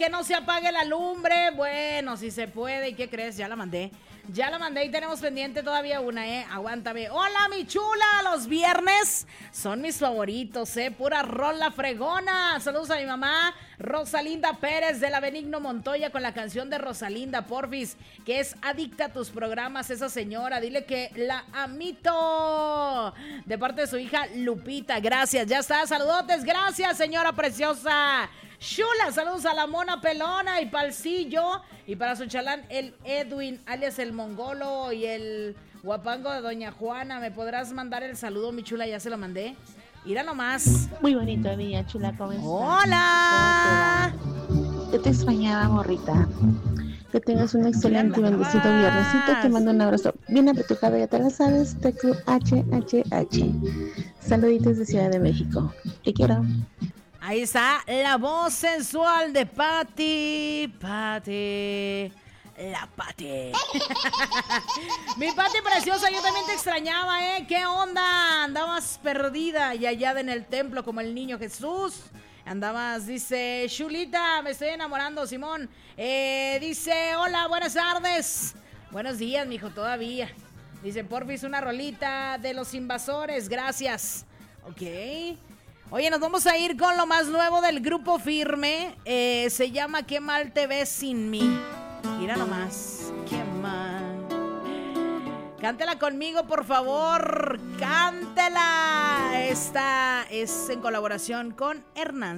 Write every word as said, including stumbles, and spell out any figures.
que no se apague la lumbre. Bueno, si se puede. ¿Y qué crees? Ya la mandé. Ya la mandé y tenemos pendiente todavía una, ¿eh? Aguántame. Hola, mi chula. Los viernes son mis favoritos, ¿eh? Pura rola fregona. Saludos a mi mamá, Rosalinda Pérez de la Benigno Montoya, con la canción de Rosalinda, porfis, que es adicta a tus programas esa señora. Dile que la amito. De parte de su hija Lupita. Gracias. Ya está. Saludotes. Gracias, señora preciosa. Chula, saludos a la Mona Pelona y Palcillo. Y para su chalán, el Edwin, alias el Mongolo, y el guapango de Doña Juana. ¿Me podrás mandar el saludo, mi chula? Ya se lo mandé. Mira nomás. Muy bonito día, chula. ¿Cómo estás? ¡Hola! ¿Cómo te va? Yo te extrañaba, morrita. Que tengas un excelente y bendecido viernesito. Te mando un abrazo bien apretujado. Ya te lo sabes. T Q H H H. Saluditos de Ciudad de México. Te quiero. Ahí está la voz sensual de Pati. Pati. La Pati. Mi Pati preciosa, yo también te extrañaba, ¿eh? ¿Qué onda? Andabas perdida y hallada en el templo como el niño Jesús. Andabas, dice, Chulita, me estoy enamorando, Simón. Eh, dice, hola, buenas tardes. Buenos días, mijo, todavía. Dice, porfis, una rolita de Los Invasores, gracias. Ok. Oye, nos vamos a ir con lo más nuevo del Grupo Firme. Eh, se llama Qué mal te ves sin mí. Mira nomás, qué mal. Cántela conmigo, por favor. Cántela. Esta es en colaboración con Hernán.